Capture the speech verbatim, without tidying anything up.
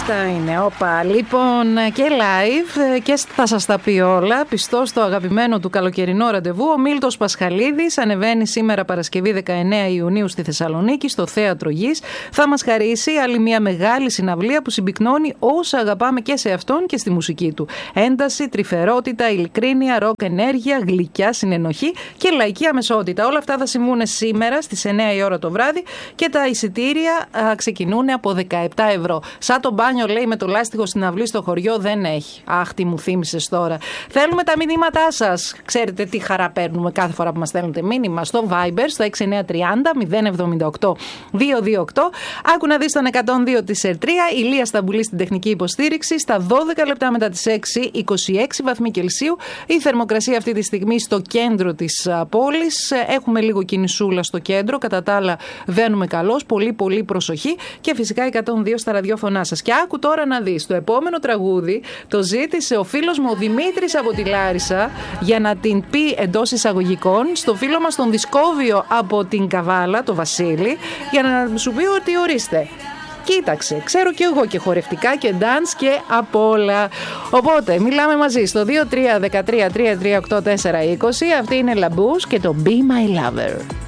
Αυτά είναι, όπα. Λοιπόν, και live και θα σας τα πει όλα. Πιστό στο αγαπημένο του καλοκαιρινό ραντεβού. Ο Μίλτος Πασχαλίδης ανεβαίνει σήμερα Παρασκευή δεκαεννέα Ιουνίου στη Θεσσαλονίκη, στο Θέατρο Γης. Θα μας χαρίσει άλλη μια μεγάλη συναυλία που συμπυκνώνει όσα αγαπάμε και σε αυτόν και στη μουσική του. Ένταση, τρυφερότητα, ειλικρίνεια, ροκ ενέργεια, γλυκιά συνενοχή και λαϊκή αμεσότητα. Όλα αυτά θα συμβούν σήμερα στις εννέα η ώρα το βράδυ και τα εισιτήρια α, ξεκινούν από δεκαεπτά ευρώ. Σαν το μπάνιο, λέει, με το λάστιχο στην αυλή στο χωριό δεν έχει. Αχ, τι μου θύμισες τώρα. Θέλουμε τα μηνύματά σας. Ξέρετε τι χαρά παίρνουμε κάθε φορά που μας στέλνετε μήνυμα στο Viber, στο έξι εννέα τριάντα μηδέν εβδομήντα οκτώ διακόσια είκοσι οκτώ. Άκου να δεις τον εκατόν δύο της Ερτρία. Ηλία Σταμπουλή στην τεχνική υποστήριξη. Στα δώδεκα λεπτά μετά τις έξι, είκοσι έξι βαθμοί Κελσίου. Η θερμοκρασία αυτή τη στιγμή στο κέντρο της πόλης. Έχουμε λίγο κινησούλα στο κέντρο. Κατά τα άλλα, βαίνουμε καλώς. Πολύ, πολύ προσοχή. Και φυσικά εκατόν δύο στα ραδιόφωνά σας. Και άκου τώρα να δεις. Το επόμενο τραγούδι το ζήτησε ο φίλος μου ο Δημήτρης από τη Λάρισα για να την πει εντός εισαγωγικών στο φίλο μας τον Δισκόβιο από την Καβάλα, το Βασίλη, για να σου πει ότι ορίστε. Κοίταξε, ξέρω και εγώ και χορευτικά και dance και απ' όλα. Οπότε, μιλάμε μαζί στο δύο τρία ένα τρία τρία τρία οκτώ τέσσερα είκοσι. Αυτή είναι Λαμπούς και το Be My Lover.